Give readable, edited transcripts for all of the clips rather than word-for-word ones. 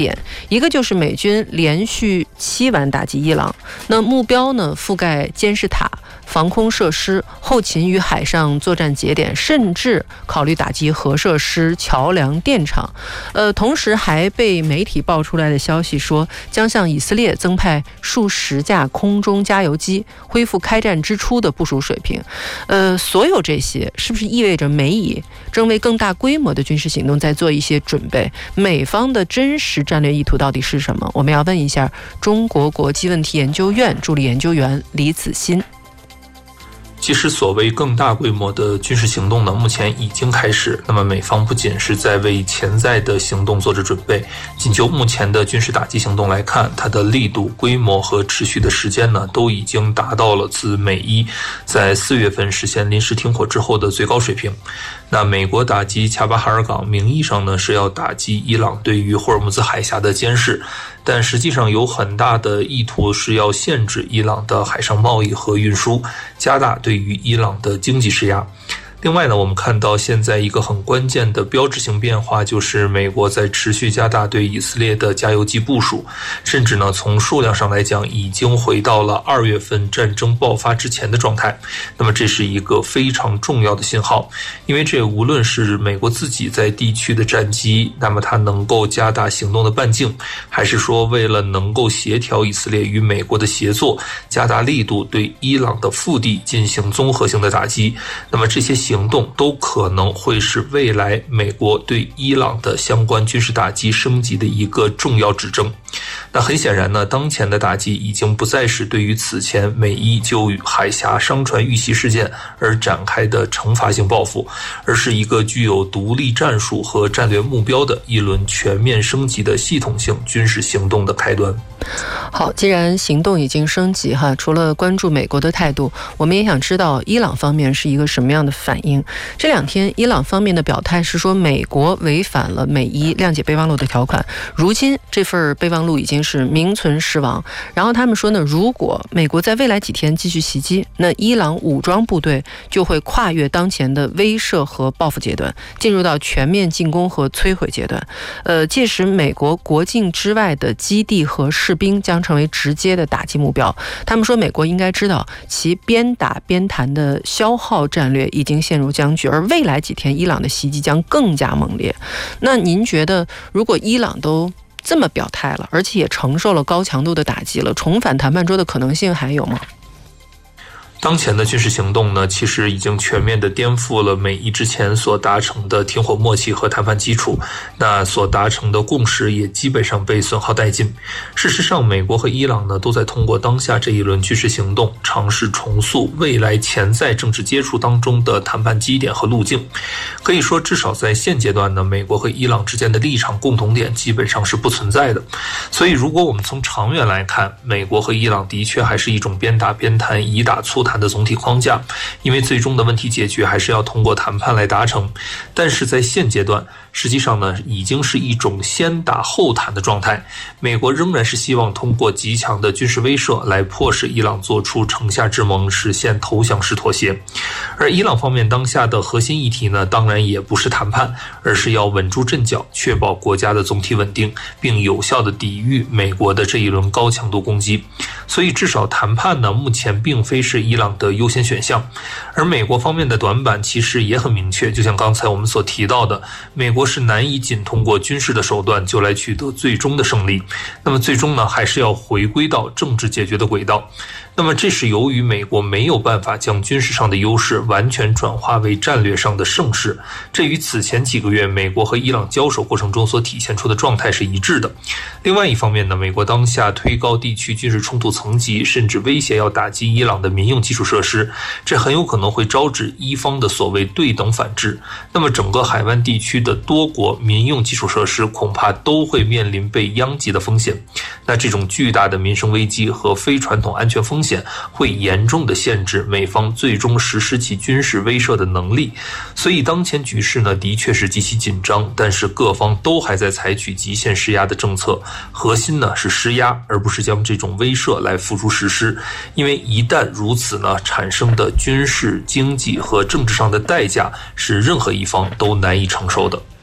点，一个就是美军连续7晚打击伊朗，那目标呢覆盖监视塔、防空设施、后勤与海上作战节点，甚至考虑打击核设施、桥梁、电厂。同时还被媒体爆出来的消息说，将向以色列增派数十架空中加油机，恢复开战之初的部署水平。所有这些是不是意味着美以正为更大规模的军事行动在做一些准备？美方的真实战略意图到底是什么？我们要问一下中国国际问题研究院助理研究员李子欣。 其实所谓更大规模的军事行动呢，目前已经开始。那么美方不仅是在为潜在的行动做着准备，仅就目前的军事打击行动来看，它的力度、规模和持续的时间呢，都已经达到了自美伊在4月份实现临时停火之后的最高水平。那美国打击恰巴哈尔港，名义上呢是要打击伊朗对于霍尔木兹海峡的监视，但实际上有很大的意图是要限制伊朗的海上贸易和运输，加大对于伊朗的经济施压。另外呢，我们看到现在一个很关键的标志性变化，就是美国在持续加大对以色列的加油机部署，甚至呢从数量上来讲已经回到了2月份战争爆发之前的状态。那么这是一个非常重要的信号，因为这无论是美国自己在地区的战机，那么它能够加大行动的半径，还是说为了能够协调以色列与美国的协作，加大力度对伊朗的腹地进行综合性的打击，那么这些行动都可能会是未来美国对伊朗的相关军事打击升级的一个重要指征。那很显然呢，当前的打击已经不再是对于此前美伊就海峡商船遇袭事件而展开的惩罚性报复，而是一个具有独立战术和战略目标的一轮全面升级的系统性军事行动的开端。 好，既然行动已经升级哈，除了关注美国的态度，我们也想知道伊朗方面是一个什么样的反应。这2天伊朗方面的表态是说美国违反了美伊谅解备忘录的条款，如今这份备忘录已经是名存实亡。然后他们说呢，如果美国在未来几天继续袭击，那伊朗武装部队就会跨越当前的威慑和报复阶段，进入到全面进攻和摧毁阶段。届时美国国境之外的基地和士兵将成为直接的打击目标。他们说美国应该知道其边打边谈的消耗战略已经陷入僵局，而未来几天伊朗的袭击将更加猛烈。那您觉得如果伊朗都这么表态了，而且也承受了高强度的打击了，重返谈判桌的可能性还有吗？ 当前的军事行动呢，其实已经全面地颠覆了美伊之前所达成的停火默契和谈判基础，那所达成的共识也基本上被损耗殆尽。事实上，美国和伊朗呢，都在通过当下这一轮军事行动，尝试重塑未来潜在政治接触当中的谈判基点和路径。可以说，至少在现阶段呢，美国和伊朗之间的立场共同点基本上是不存在的。所以，如果我们从长远来看，美国和伊朗的确还是一种边打边谈、以打促谈的总体框架，因为最终的问题解决还是要通过谈判来达成。但是在现阶段，实际上呢，已经是一种先打后谈的状态。美国仍然是希望通过极强的军事威慑来迫使伊朗做出城下之盟，实现投降式妥协。而伊朗方面当下的核心议题呢，当然也不是谈判，而是要稳住阵脚，确保国家的总体稳定，并有效地抵御美国的这一轮高强度攻击。所以至少谈判呢，目前并非是伊朗的优先选项。而美国方面的短板其实也很明确，就像刚才我们所提到的，美国是难以仅通过军事的手段就来取得最终的胜利，那么最终呢，还是要回归到政治解决的轨道。那么这是由于美国没有办法将军事上的优势完全转化为战略上的胜势，这与此前几个月美国和伊朗交手过程中所体现出的状态是一致的。另外一方面呢，美国当下推高地区军事冲突层级，甚至威胁要打击伊朗的民用基础设施，这很有可能会招致伊方的所谓对等反制。那么整个海湾地区的多国民用基础设施恐怕都会面临被殃及的风险。那这种巨大的民生危机和非传统安全风险会严重地限制美方最终实施其军事威慑的能力。所以当前局势呢，的确是极其紧张，但是各方都还在采取极限施压的政策，核心呢是施压，而不是将这种威慑来付诸实施。因为一旦如此呢，产生的军事、经济和政治上的代价是任何一方都难以承受的。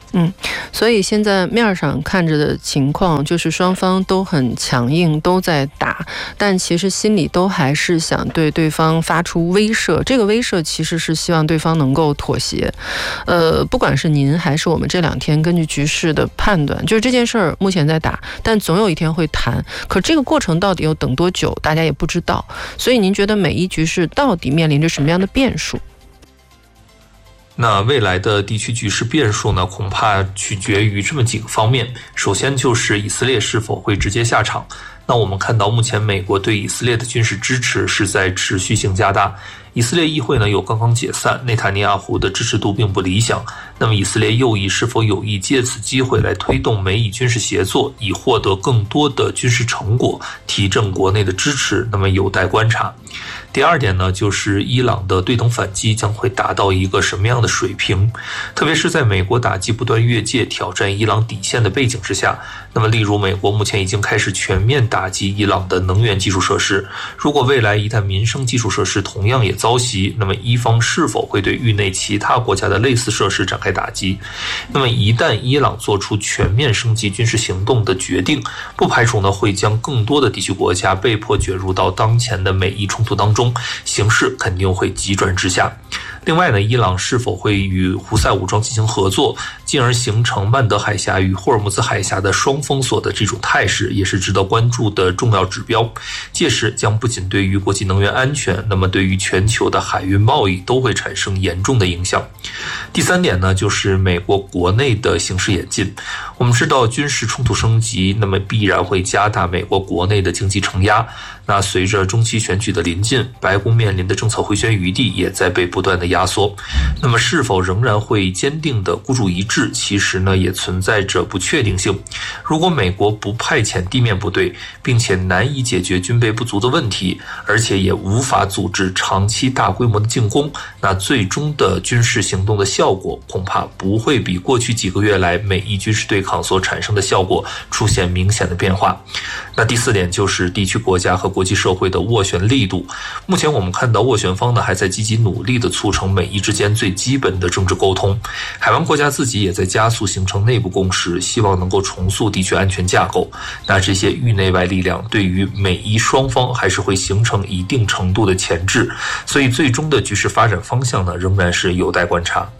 所以现在面上看着的情况就是双方都很强硬，都在打，但其实心里都还是想对对方发出威慑。这个威慑其实是希望对方能够妥协。不管是您还是我们这2天根据局势的判断，就是这件事儿目前在打，但总有一天会谈。可这个过程到底要等多久，大家也不知道。所以您觉得美伊局势到底面临着什么样的变数？ 那未来的地区局势变数呢，恐怕取决于这么几个方面。首先就是以色列是否会直接下场。那我们看到目前美国对以色列的军事支持是在持续性加大。以色列议会呢又刚刚解散，内塔尼亚胡的支持度并不理想。那么以色列右翼是否有意借此机会来推动美以军事协作，以获得更多的军事成果，提振国内的支持，那么有待观察。第二点呢，就是伊朗的对等反击将会达到一个什么样的水平，特别是在美国打击不断越界挑战伊朗底线的背景之下。那么例如美国目前已经开始全面打击伊朗的能源基础设施，如果未来一旦民生基础设施同样也遭袭，那么伊方是否会对域内其他国家的类似设施展开打击？那么一旦伊朗做出全面升级军事行动的决定，不排除呢会将更多的地区国家被迫卷入到当前的美伊冲突当中，形势肯定会急转直下。另外呢，伊朗是否会与胡塞武装进行合作，进而形成曼德海峡与霍尔木兹海峡的双封锁的这种态势，也是值得关注的重要指标。届时将不仅对于国际能源安全，那么对于全球的海运贸易都会产生严重的影响。第三点呢，就是美国国内的形势演进。我们知道军事冲突升级，那么必然会加大美国国内的经济承压。那随着中期选举的临近，白宫面临的政策回旋余地也在被不断的压缩。那么是否仍然会坚定的孤注一掷，其实呢也存在着不确定性。如果美国不派遣地面部队，并且难以解决军备不足的问题，而且也无法组织长期大规模的进攻，那最终的军事行动的效果恐怕不会比过去几个月来美伊军事对抗所产生的效果出现明显的变化。那第四点就是地区国家和国际社会的斡旋力度。目前我们看到斡旋方呢还在积极努力的促成美伊之间最基本的政治沟通，海湾国家自己也在加速形成内部共识，希望能够重塑地区安全架构。那这些域内外力量对于美伊双方还是会形成一定程度的钳制，所以最终的局势发展方向呢仍然是有待观察。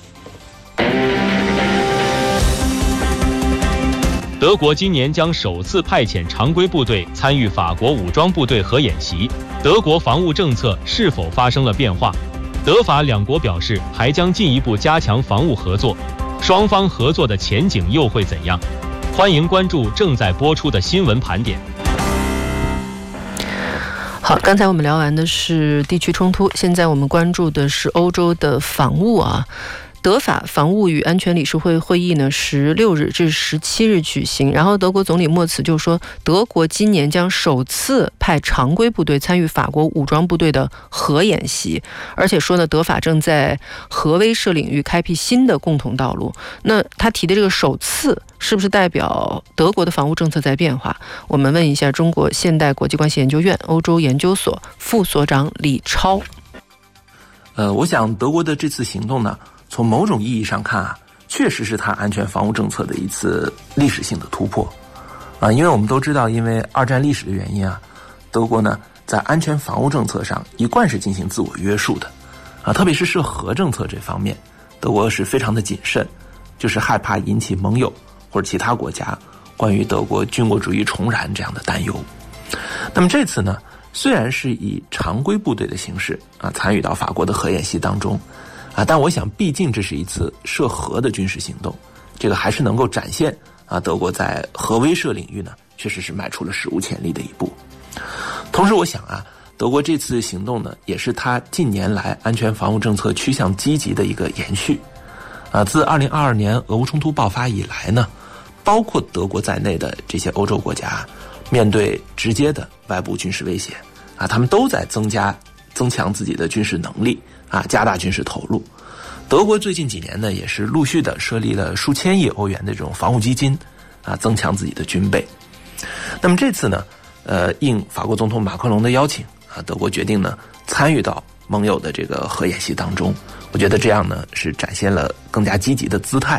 德国今年将首次派遣常规部队参与法国武装部队核演习，德国防务政策是否发生了变化？德法两国表示还将进一步加强防务合作，双方合作的前景又会怎样？欢迎关注正在播出的新闻盘点。 好，刚才我们聊完的是地区冲突，现在我们关注的是欧洲的防务啊。德法防务与安全理事会会议呢，16日至17日举行。然后德国总理默茨就说，德国今年将首次派常规部队参与法国武装部队的核演习，而且说呢，德法正在核威慑领域开辟新的共同道路。那他提的这个首次，是不是代表德国的防务政策在变化？我们问一下中国现代国际关系研究院欧洲研究所副所长李超。 我想德国的这次行动呢，从某种意义上看啊，确实是它安全防务政策的一次历史性的突破啊。因为我们都知道，因为二战历史的原因啊，德国呢在安全防务政策上一贯是进行自我约束的啊，特别是涉核政策这方面，德国是非常的谨慎，就是害怕引起盟友或者其他国家关于德国军国主义重燃这样的担忧。那么这次呢，虽然是以常规部队的形式啊参与到法国的核演习当中啊，但我想毕竟这是一次涉核的军事行动，这个还是能够展现啊德国在核威慑领域呢确实是迈出了史无前例的一步。同时我想啊，德国这次行动呢也是它近年来安全防务政策趋向积极的一个延续啊。自2022年俄乌冲突爆发以来呢，包括德国在内的这些欧洲国家面对直接的外部军事威胁啊，他们都在增强自己的军事能力啊，加大军事投入。德国最近几年呢，也是陆续的设立了数千亿欧元的这种防务基金啊，增强自己的军备。那么这次呢，应法国总统马克龙的邀请啊，德国决定呢参与到盟友的这个核演习当中。我觉得这样呢是展现了更加积极的姿态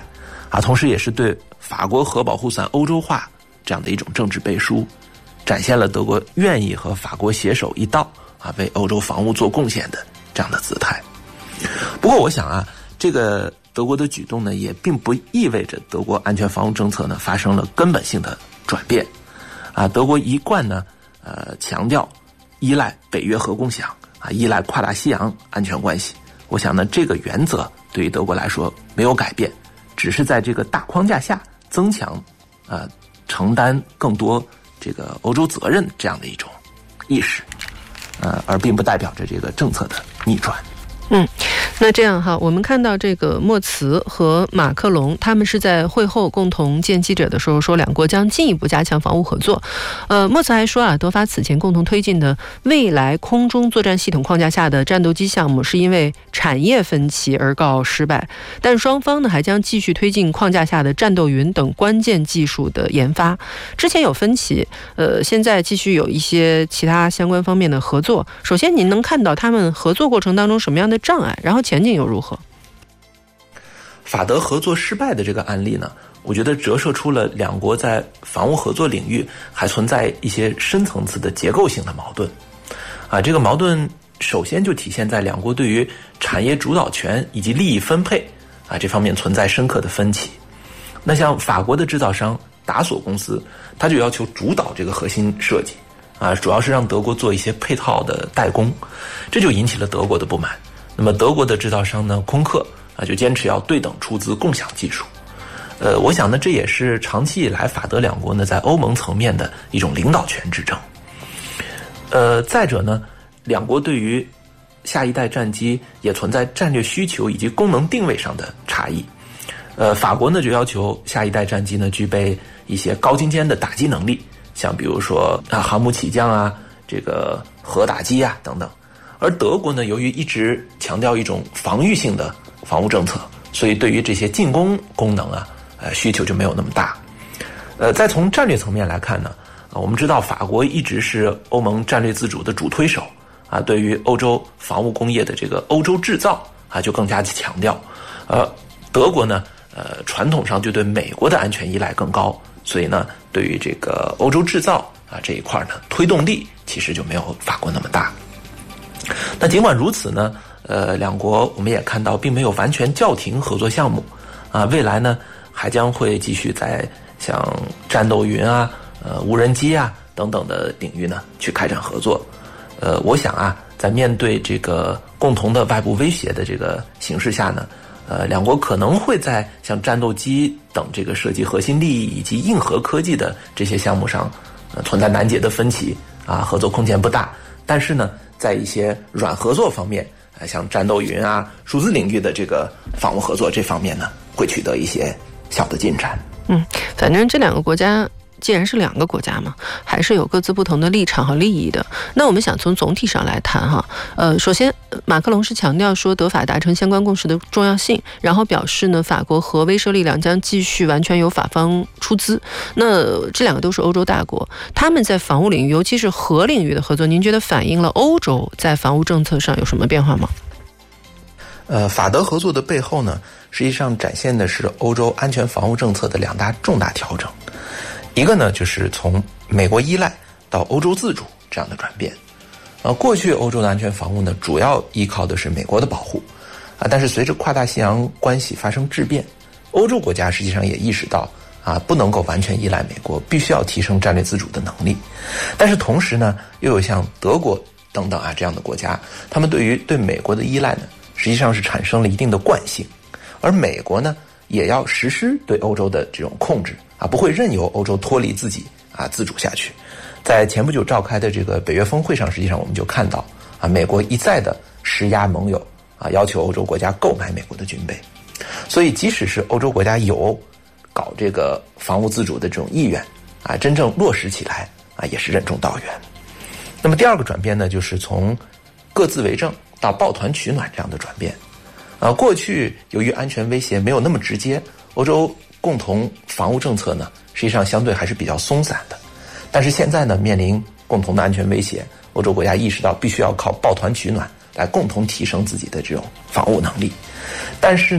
同时也是对法国核保护伞欧洲化这样的一种政治背书，展现了德国愿意和法国携手一道为欧洲防务做贡献的这样的姿态。不过我想这个德国的举动呢，也并不意味着德国安全防务政策呢发生了根本性的转变。德国一贯呢强调依赖北约核共享依赖跨大西洋安全关系。我想呢，这个原则对于德国来说没有改变，只是在这个大框架下增强承担更多这个欧洲责任这样的一种意识，而并不代表着这个政策的逆转。 那这样我们看到这个莫茨和马克龙他们是在会后共同见记者的时候说，两国将进一步加强防务合作。莫茨还说德法此前共同推进的未来空中作战系统框架下的战斗机项目是因为产业分歧而告失败，但双方呢还将继续推进框架下的战斗云等关键技术的研发。之前有分歧，现在继续有一些其他相关方面的合作。首先您能看到他们合作过程当中什么样的障碍，然后前景又如何？ 法德合作失败的这个案例呢，我觉得折射出了两国在防务合作领域还存在一些深层次的结构性的矛盾。这个矛盾首先就体现在两国对于产业主导权以及利益分配这方面存在深刻的分歧。那像法国的制造商达索公司，他就要求主导这个核心设计主要是让德国做一些配套的代工，这就引起了德国的不满。那么德国的制造商呢，空客就坚持要对等出资共享技术。我想呢，这也是长期以来法德两国呢在欧盟层面的一种领导权之争。再者呢，两国对于下一代战机也存在战略需求以及功能定位上的差异。法国呢就要求下一代战机呢具备一些高精尖的打击能力，像比如说航母起降这个核打击等等。而德国呢，由于一直强调一种防御性的防务政策，所以对于这些进攻功能需求就没有那么大。再从战略层面来看呢，我们知道法国一直是欧盟战略自主的主推手对于欧洲防务工业的这个欧洲制造就更加强调。德国呢传统上就对美国的安全依赖更高，所以呢对于这个欧洲制造这一块呢推动力其实就没有法国那么大。那尽管如此呢，两国我们也看到并没有完全叫停合作项目未来呢还将会继续在像战斗云无人机等等的领域呢去开展合作。我想在面对这个共同的外部威胁的这个形势下呢，两国可能会在像战斗机等这个涉及核心利益以及硬核科技的这些项目上存在难解的分歧合作空间不大。但是呢在一些软合作方面像战斗云数字领域的这个防务合作这方面呢会取得一些小的进展。 反正这两个国家既然是两个国家嘛，还是有各自不同的立场和利益的。那我们想从总体上来谈首先马克龙是强调说德法达成相关共识的重要性，然后表示呢法国核威慑力量将继续完全由法方出资。那这两个都是欧洲大国，他们在防务领域尤其是核领域的合作，您觉得反映了欧洲在防务政策上有什么变化吗？ 法德合作的背后呢，实际上展现的是欧洲安全防务政策的两大重大调整。一个呢，就是从美国依赖到欧洲自主这样的转变。过去欧洲的安全防务呢，主要依靠的是美国的保护但是随着跨大西洋关系发生质变，欧洲国家实际上也意识到不能够完全依赖美国，必须要提升战略自主的能力。但是同时呢，又有像德国等等这样的国家，他们对美国的依赖呢，实际上是产生了一定的惯性，而美国呢，也要实施对欧洲的这种控制不会任由欧洲脱离自己自主下去。在前不久召开的这个北约峰会上，实际上我们就看到美国一再的施压盟友要求欧洲国家购买美国的军备。所以即使是欧洲国家有搞这个防务自主的这种意愿真正落实起来也是任重道远。那么第二个转变呢，就是从各自为政到抱团取暖这样的转变。过去由于安全威胁没有那么直接，欧洲共同防务政策呢，实际上相对还是比较松散的。但是现在呢，面临共同的安全威胁，欧洲国家意识到必须要靠抱团取暖来共同提升自己的这种防务能力。但是呢，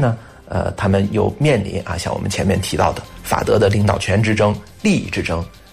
他们又面临像我们前面提到的法德的领导权之争、利益之争，